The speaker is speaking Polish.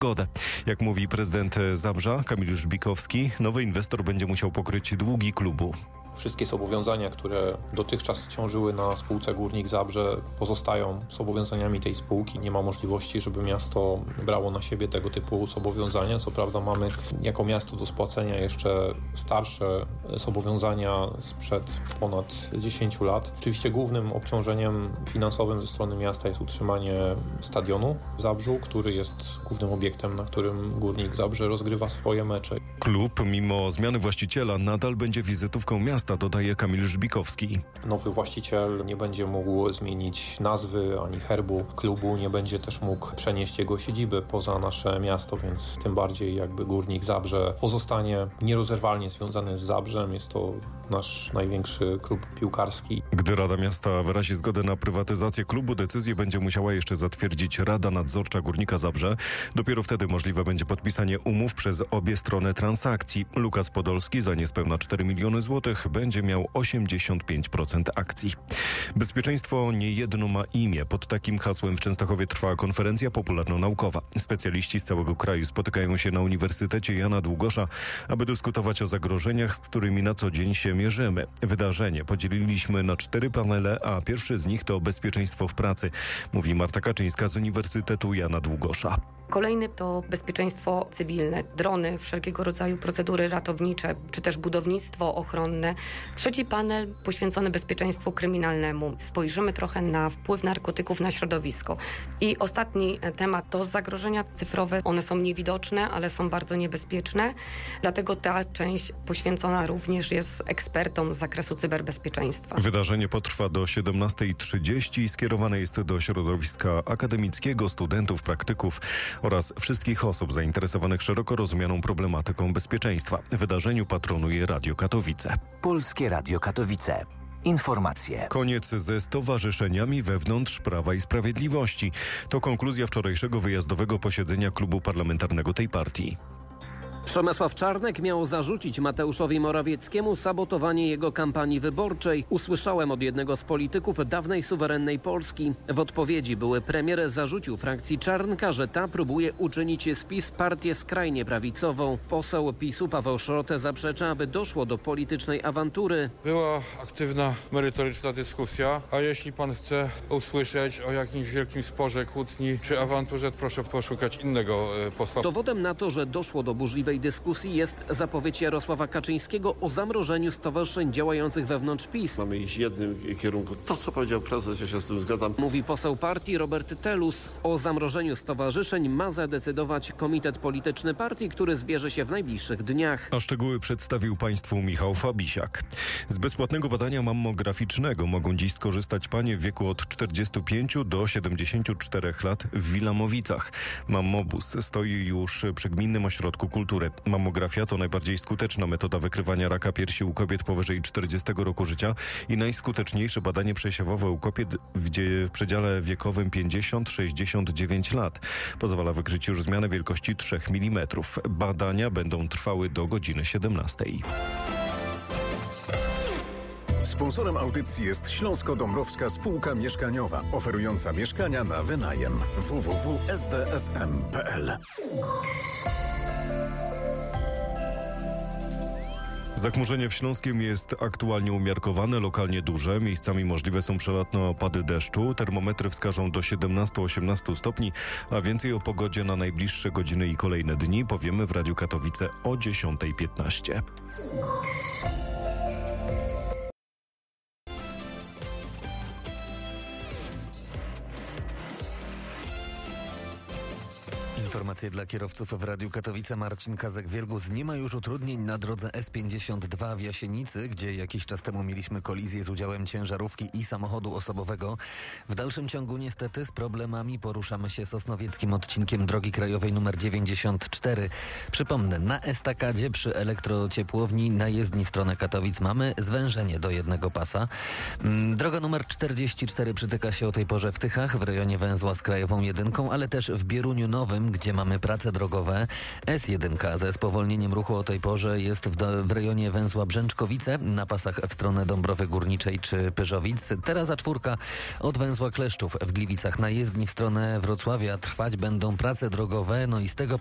zgodę. Jak mówi prezydent Zabrza, Kamil Żbikowski, nowy inwestor będzie musiał pokryć długi klubu. Wszystkie zobowiązania, które dotychczas ciążyły na spółce Górnik Zabrze, pozostają zobowiązaniami tej spółki. Nie ma możliwości, żeby miasto brało na siebie tego typu zobowiązania. Co prawda mamy jako miasto do spłacenia jeszcze starsze zobowiązania sprzed ponad 10 lat. Oczywiście głównym obciążeniem finansowym ze strony miasta jest utrzymanie stadionu w Zabrzu, który jest głównym obiektem, na którym Górnik Zabrze rozgrywa swoje mecze. Klub, mimo zmiany właściciela, nadal będzie wizytówką miasta, dodaje Kamil Żbikowski. Nowy właściciel nie będzie mógł zmienić nazwy ani herbu klubu, nie będzie też mógł przenieść jego siedziby poza nasze miasto, więc tym bardziej jakby Górnik Zabrze pozostanie nierozerwalnie związany z Zabrzem. Jest to nasz największy klub piłkarski. Gdy Rada Miasta wyrazi zgodę na prywatyzację klubu, decyzję będzie musiała jeszcze zatwierdzić Rada Nadzorcza Górnika Zabrze. Dopiero wtedy możliwe będzie podpisanie umów przez obie strony transakcji. Lukas Podolski za niespełna 4 miliony złotych będzie miał 85% akcji. Bezpieczeństwo niejedno ma imię. Pod takim hasłem w Częstochowie trwa konferencja popularno-naukowa. Specjaliści z całego kraju spotykają się na Uniwersytecie Jana Długosza, aby dyskutować o zagrożeniach, z którymi na co dzień się mierzymy. Wydarzenie podzieliliśmy na 4 panele, a pierwszy z nich to bezpieczeństwo w pracy, mówi Marta Kaczyńska z Uniwersytetu Jana Długosza. Kolejny to bezpieczeństwo cywilne, drony, wszelkiego rodzaju procedury ratownicze, czy też budownictwo ochronne. Trzeci panel poświęcony bezpieczeństwu kryminalnemu. Spojrzymy trochę na wpływ narkotyków na środowisko. I ostatni temat to zagrożenia cyfrowe. One są niewidoczne, ale są bardzo niebezpieczne. Dlatego ta część poświęcona również jest ekspertom z zakresu cyberbezpieczeństwa. Wydarzenie potrwa do 17:30 i skierowane jest do środowiska akademickiego, studentów, praktyków oraz wszystkich osób zainteresowanych szeroko rozumianą problematyką bezpieczeństwa. Wydarzeniu patronuje Radio Katowice. Polskie Radio Katowice. Informacje. Koniec ze stowarzyszeniami wewnątrz Prawa i Sprawiedliwości. To konkluzja wczorajszego wyjazdowego posiedzenia klubu parlamentarnego tej partii. Przemysław Czarnek miał zarzucić Mateuszowi Morawieckiemu sabotowanie jego kampanii wyborczej. Usłyszałem od jednego z polityków dawnej suwerennej Polski. W odpowiedzi były premier zarzucił frakcji Czarnka, że ta próbuje uczynić z PiS partię skrajnie prawicową. Poseł PiS-u Paweł Szrotę zaprzecza, aby doszło do politycznej awantury. Była aktywna, merytoryczna dyskusja, a jeśli pan chce usłyszeć o jakimś wielkim sporze, kłótni czy awanturze, proszę poszukać innego posła. Dowodem na to, że doszło do burzliwej dyskusji jest zapowiedź Jarosława Kaczyńskiego o zamrożeniu stowarzyszeń działających wewnątrz PiS. Mamy iść w jednym kierunku. To, co powiedział prezes, ja się z tym zgadzam. Mówi poseł partii Robert Telus. O zamrożeniu stowarzyszeń ma zadecydować komitet polityczny partii, który zbierze się w najbliższych dniach. A szczegóły przedstawił Państwu Michał Fabisiak. Z bezpłatnego badania mammograficznego mogą dziś skorzystać panie w wieku od 45 do 74 lat w Wilamowicach. Mammobus stoi już przy Gminnym Ośrodku Kultury. Mammografia to najbardziej skuteczna metoda wykrywania raka piersi u kobiet powyżej 40 roku życia i najskuteczniejsze badanie przesiewowe u kobiet w przedziale wiekowym 50-69 lat. Pozwala wykryć już zmianę wielkości 3 mm. Badania będą trwały do godziny 17. Sponsorem audycji jest Śląsko-Dąbrowska Spółka Mieszkaniowa, oferująca mieszkania na wynajem. www.sdsm.pl. Zachmurzenie w Śląskiem jest aktualnie umiarkowane, lokalnie duże. Miejscami możliwe są przelotne opady deszczu. Termometry wskażą do 17-18 stopni, a więcej o pogodzie na najbliższe godziny i kolejne dni powiemy w Radiu Katowice o 10:15. Informacje dla kierowców w Radiu Katowice. Marcin Kazek-Wielgus. Nie ma już utrudnień na drodze S52 w Jasienicy, gdzie jakiś czas temu mieliśmy kolizję z udziałem ciężarówki i samochodu osobowego. W dalszym ciągu niestety z problemami poruszamy się sosnowieckim odcinkiem drogi krajowej nr 94. Przypomnę, na estakadzie przy elektrociepłowni na jezdni w stronę Katowic mamy zwężenie do jednego pasa. Droga nr 44 przytyka się o tej porze w Tychach w rejonie węzła z krajową jedynką, ale też w Bieruniu Nowym, gdzie mamy prace drogowe. S1 ze spowolnieniem ruchu o tej porze jest w rejonie węzła Brzęczkowice na pasach w stronę Dąbrowy Górniczej czy Pyrzowic. Teraz A4 od węzła Kleszczów w Gliwicach na jezdni w stronę Wrocławia trwać będą prace drogowe, no i z tego